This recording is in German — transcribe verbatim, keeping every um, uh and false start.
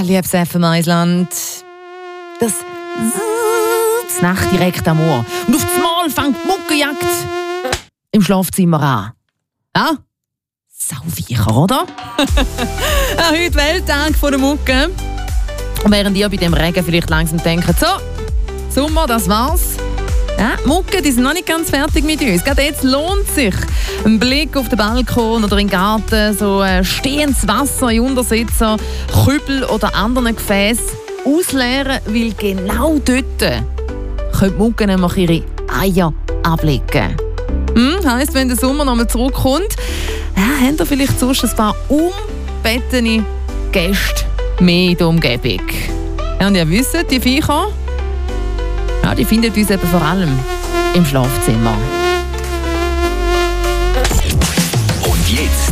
liebes F M Eisland. Das die Nacht direkt am Ohr. Und auf das Mal fängt die Muckenjagd im Schlafzimmer an. Ja? Sauweicher, oder? Ja, heute Welttag von der Mucke. Und während ihr bei dem Regen vielleicht langsam denkt, so, Sommer, das war's. Ja, die Mucke, die sind noch nicht ganz fertig mit uns. Gerade jetzt lohnt sich ein Blick auf den Balkon oder in den Garten, so äh, stehendes Wasser in Untersitzer, Kübel oder anderen Gefäßen ausleeren, weil genau dort können die Mucke nämlich ihre Eier ablegen. Hm, heisst, wenn der Sommer nochmal zurückkommt, ja, habt ihr vielleicht sonst ein paar unbettene Gäste mehr in der Umgebung. Ja, und ihr wisst, die Viecher, ja, die findet uns eben vor allem im Schlafzimmer. Und jetzt